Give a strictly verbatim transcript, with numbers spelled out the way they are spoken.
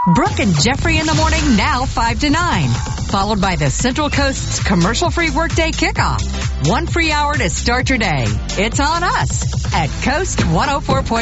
Brooke and Jeffrey in the morning, now five to nine. Followed by the Central Coast's commercial-free workday kickoff. One free hour to start your day. It's on us at Coast one oh four point